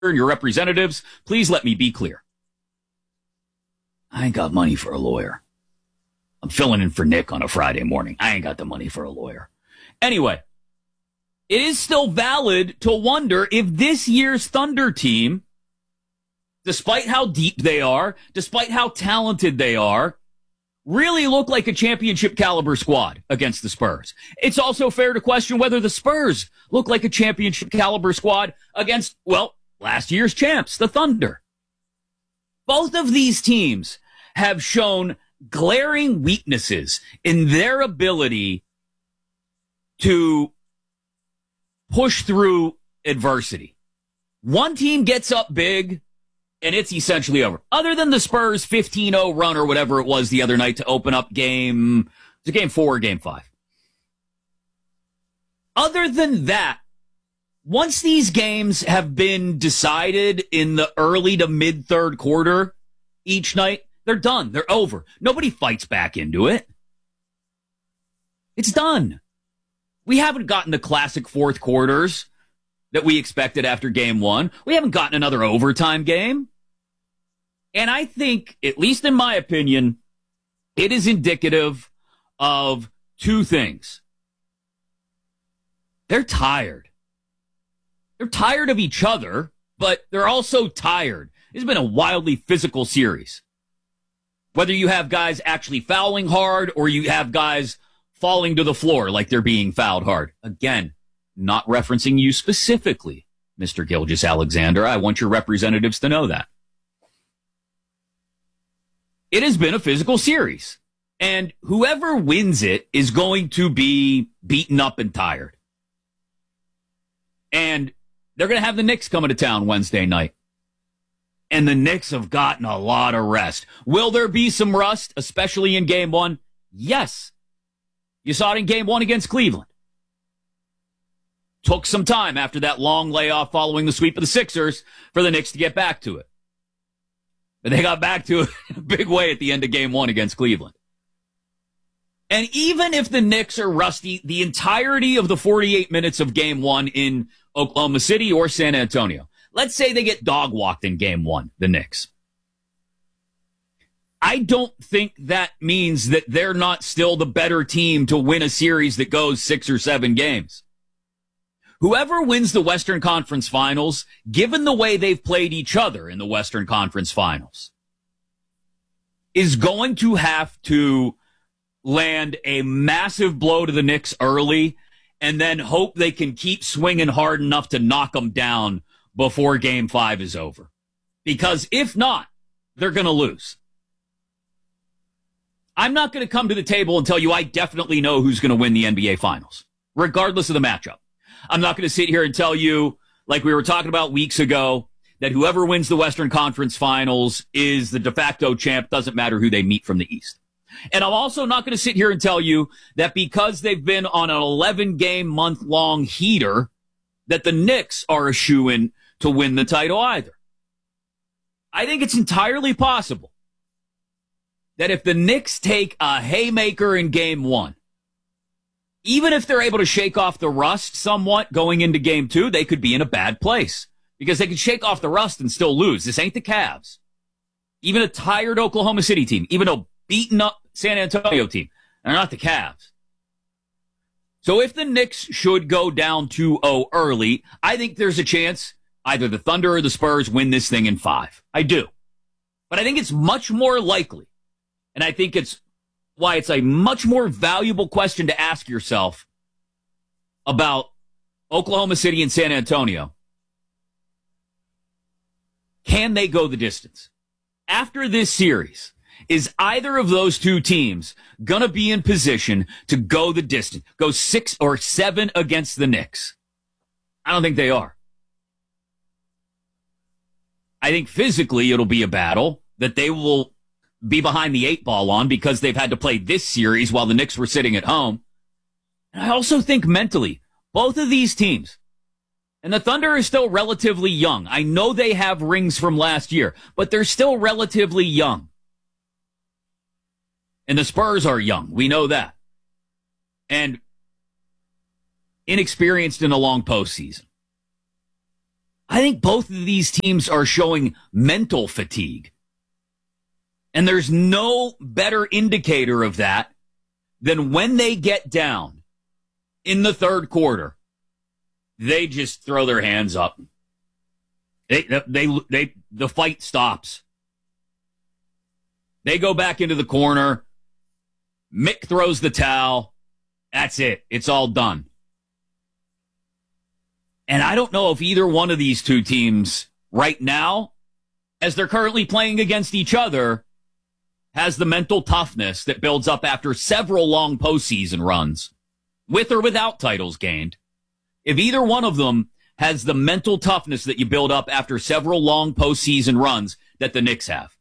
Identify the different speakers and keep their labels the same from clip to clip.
Speaker 1: and your representatives, please let me be clear. I ain't got money for a lawyer. I'm filling in for Nick on a Friday morning. I ain't got the money for a lawyer. Anyway, it is still valid to wonder if this year's Thunder team, despite how deep they are, despite how talented they are, really look like a championship caliber squad against the Spurs. It's also fair to question whether the Spurs look like a championship caliber squad against, well, last year's champs, the Thunder. Both of these teams have shown glaring weaknesses in their ability to push through adversity. One team gets up big, and it's essentially over. Other than the Spurs 15-0 run or whatever it was the other night to open up game 4 or game 5. Other than that, once these games have been decided in the early to mid third quarter each night, they're done. They're over. Nobody fights back into it. It's done. We haven't gotten the classic fourth quarters that we expected after game 1. We haven't gotten another overtime game. And I think, at least in my opinion, it is indicative of two things. They're tired. They're tired of each other, but they're also tired. It's been a wildly physical series. Whether you have guys actually fouling hard or you have guys falling to the floor like they're being fouled hard. Again, not referencing you specifically, Mr. Gilgeous-Alexander. I want your representatives to know that. It has been a physical series, and whoever wins it is going to be beaten up and tired. And they're going to have the Knicks coming to town Wednesday night. And the Knicks have gotten a lot of rest. Will there be some rust, especially in game 1? Yes. You saw it in game 1 against Cleveland. Took some time after that long layoff following the sweep of the Sixers for the Knicks to get back to it. But they got back to it in a big way at the end of game 1 against Cleveland. And even if the Knicks are rusty, the entirety of the 48 minutes of game 1 in Oklahoma City or San Antonio, let's say they get dog walked in game 1, the Knicks. I don't think that means that they're not still the better team to win a series that goes 6 or 7 games. Whoever wins the Western Conference Finals, given the way they've played each other in the Western Conference Finals, is going to have to land a massive blow to the Knicks early and then hope they can keep swinging hard enough to knock them down before game 5 is over. Because if not, they're going to lose. I'm not going to come to the table and tell you I definitely know who's going to win the NBA Finals, regardless of the matchup. I'm not going to sit here and tell you, like we were talking about weeks ago, that whoever wins the Western Conference Finals is the de facto champ, doesn't matter who they meet from the East. And I'm also not going to sit here and tell you that because they've been on an 11-game month-long heater, that the Knicks are a shoo-in to win the title either. I think it's entirely possible that if the Knicks take a haymaker in game 1, even if they're able to shake off the rust somewhat going into game 2, they could be in a bad place because they could shake off the rust and still lose. This ain't the Cavs. Even a tired Oklahoma City team, even a beaten up San Antonio team, they're not the Cavs. So if the Knicks should go down 2-0 early, I think there's a chance either the Thunder or the Spurs win this thing in 5. I do. But I think it's much more likely, and I think it's why it's a much more valuable question to ask yourself about Oklahoma City and San Antonio. Can they go the distance? After this series, is either of those two teams going to be in position to go the distance, go 6 or 7 against the Knicks? I don't think they are. I think physically it'll be a battle that they will be behind the 8 ball on because they've had to play this series while the Knicks were sitting at home. And I also think mentally, both of these teams, and the Thunder is still relatively young. I know they have rings from last year, but they're still relatively young. And the Spurs are young. We know that. And inexperienced in a long postseason. I think both of these teams are showing mental fatigue. And there's no better indicator of that than when they get down in the third quarter, they just throw their hands up. The fight stops. They go back into the corner. Mick throws the towel. That's it. It's all done. And I don't know if either one of these two teams right now, as they're currently playing against each other, has the mental toughness that builds up after several long postseason runs, with or without titles gained. If either one of them has the mental toughness that you build up after several long postseason runs that the Knicks have.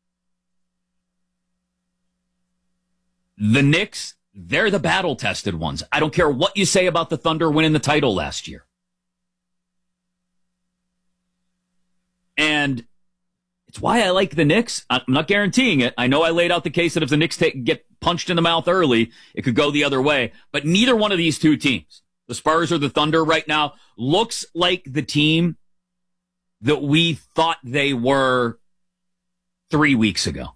Speaker 1: The Knicks, they're the battle-tested ones. I don't care what you say about the Thunder winning the title last year. And it's why I like the Knicks. I'm not guaranteeing it. I know I laid out the case that if the Knicks get punched in the mouth early, it could go the other way. But neither one of these two teams, the Spurs or the Thunder right now, looks like the team that we thought they were 3 weeks ago.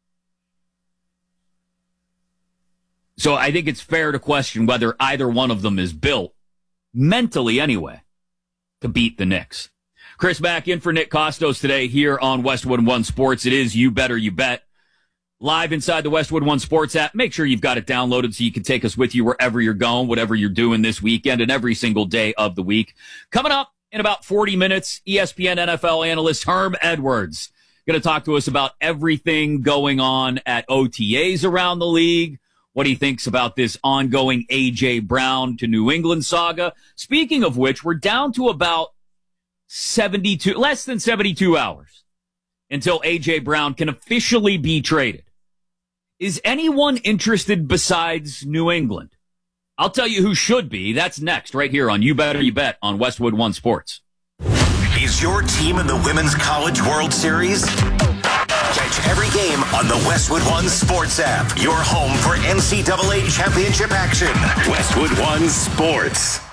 Speaker 1: So I think it's fair to question whether either one of them is built, mentally anyway, to beat the Knicks. Chris back in for Nick Kostos today here on Westwood One Sports. It is You Better You Bet. Live inside the Westwood One Sports app. Make sure you've got it downloaded so you can take us with you wherever you're going, whatever you're doing this weekend and every single day of the week. Coming up in about 40 minutes, ESPN NFL analyst Herm Edwards going to talk to us about everything going on at OTAs around the league, what he thinks about this ongoing A.J. Brown to New England saga. Speaking of which, we're down to about less than 72 hours until A.J. Brown can officially be traded. Is anyone interested besides New England? I'll tell you who should be. That's next, right here on You Better You Bet on Westwood One Sports.
Speaker 2: Is your team in the Women's College World Series? Catch every game on the Westwood One Sports app. Your home for NCAA championship action. Westwood One Sports.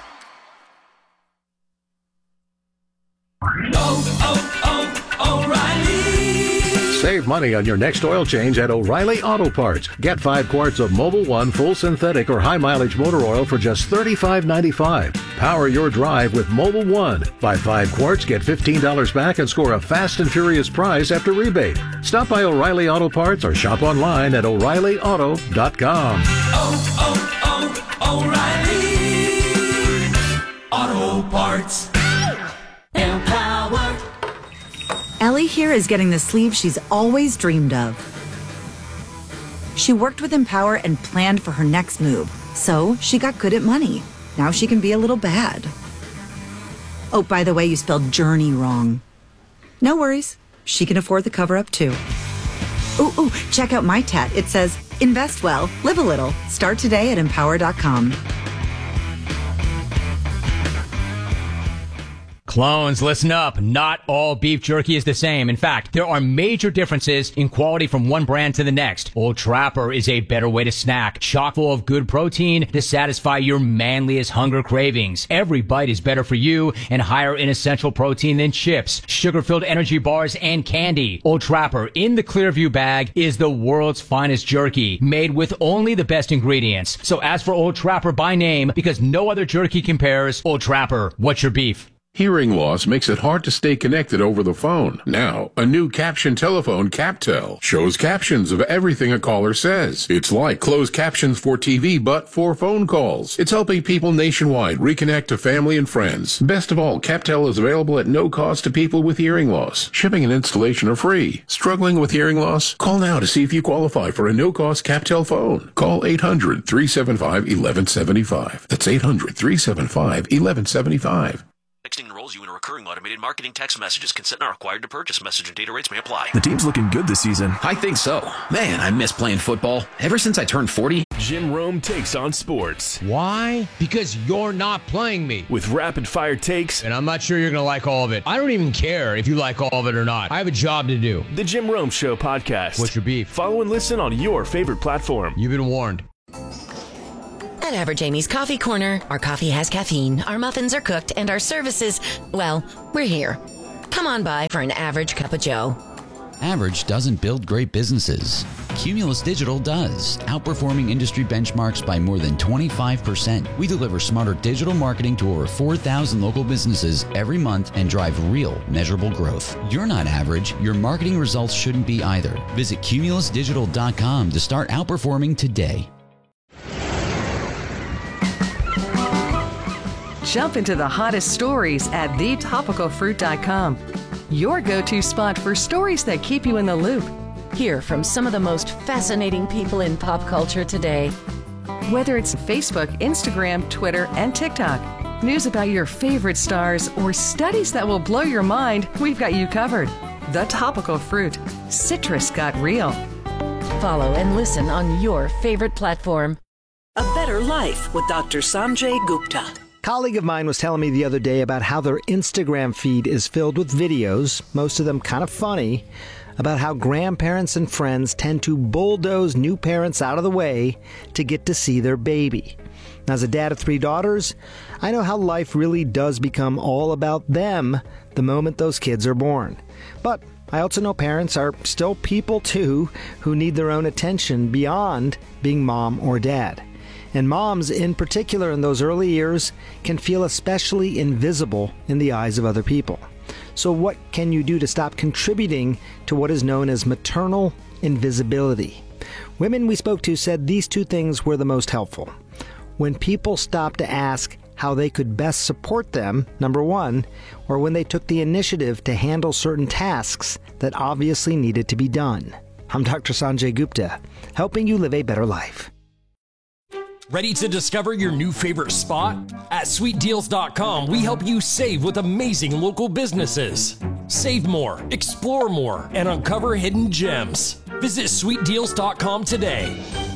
Speaker 3: O'Reilly. Save money on your next oil change at O'Reilly Auto Parts. Get 5 quarts of Mobil 1 full synthetic or high mileage motor oil for just $35.95. Power your drive with Mobil 1. Buy 5 quarts, get $15 back and score a fast and furious prize after rebate. Stop by O'Reilly Auto Parts or shop online at O'ReillyAuto.com.
Speaker 4: O'Reilly Auto Parts. Empower.
Speaker 5: Ellie here is getting the sleeve she's always dreamed of. She worked with Empower and planned for her next move, so she got good at money. Now she can be a little bad. Oh, by the way, you spelled journey wrong. No worries. She can afford the cover-up, too. Ooh, check out my tat. It says, invest well, live a little. Start today at Empower.com.
Speaker 6: Clones, listen up. Not all beef jerky is the same. In fact, there are major differences in quality from one brand to the next. Old Trapper is a better way to snack, chock full of good protein to satisfy your manliest hunger cravings. Every bite is better for you and higher in essential protein than chips, sugar-filled energy bars, and candy. Old Trapper in the Clearview bag is the world's finest jerky, made with only the best ingredients. So ask for Old Trapper by name because no other jerky compares. Old Trapper, what's your beef?
Speaker 7: Hearing loss makes it hard to stay connected over the phone. Now, a new caption telephone, CapTel, shows captions of everything a caller says. It's like closed captions for TV, but for phone calls. It's helping people nationwide reconnect to family and friends. Best of all, CapTel is available at no cost to people with hearing loss. Shipping and installation are free. Struggling with hearing loss? Call now to see if you qualify for a no-cost CapTel phone. Call 800-375-1175. That's 800-375-1175.
Speaker 8: Texting enrolls you in a recurring automated marketing text messages. Consent not required to purchase. Message and data rates may apply.
Speaker 9: The team's looking good this season.
Speaker 10: I think so. Man, I miss playing football. Ever since I turned 40.
Speaker 9: Jim Rome takes on sports.
Speaker 11: Why? Because you're not playing me.
Speaker 9: With rapid-fire takes.
Speaker 11: And I'm not sure you're going to like all of it. I don't even care if you like all of it or not. I have a job to do.
Speaker 9: The Jim Rome Show podcast.
Speaker 11: What's your beef?
Speaker 9: Follow and listen on your favorite platform.
Speaker 11: You've been warned.
Speaker 12: At Average Amy's Coffee Corner, our coffee has caffeine, our muffins are cooked, and our services, well, we're here. Come on by for an average cup of joe.
Speaker 13: Average doesn't build great businesses. Cumulus Digital does, outperforming industry benchmarks by more than 25%. We deliver smarter digital marketing to over 4,000 local businesses every month and drive real, measurable growth. You're not average. Your marketing results shouldn't be either. Visit cumulusdigital.com to start outperforming today.
Speaker 14: Jump into the hottest stories at thetopicalfruit.com. Your go-to spot for stories that keep you in the loop.
Speaker 12: Hear from some of the most fascinating people in pop culture today.
Speaker 14: Whether it's Facebook, Instagram, Twitter, and TikTok, news about your favorite stars, or studies that will blow your mind, we've got you covered. The Topical Fruit. Citrus got real.
Speaker 12: Follow and listen on your favorite platform.
Speaker 15: A Better Life with Dr. Sanjay Gupta.
Speaker 16: A colleague of mine was telling me the other day about how their Instagram feed is filled with videos, most of them kind of funny, about how grandparents and friends tend to bulldoze new parents out of the way to get to see their baby. Now, as a dad of 3 daughters, I know how life really does become all about them the moment those kids are born. But I also know parents are still people too who need their own attention beyond being mom or dad. And moms, in particular in those early years, can feel especially invisible in the eyes of other people. So what can you do to stop contributing to what is known as maternal invisibility? Women we spoke to said these 2 things were the most helpful. When people stopped to ask how they could best support them, number 1, or when they took the initiative to handle certain tasks that obviously needed to be done. I'm Dr. Sanjay Gupta, helping you live a better life.
Speaker 17: Ready to discover your new favorite spot? At sweetdeals.com, we help you save with amazing local businesses. Save more, explore more, and uncover hidden gems. Visit sweetdeals.com today.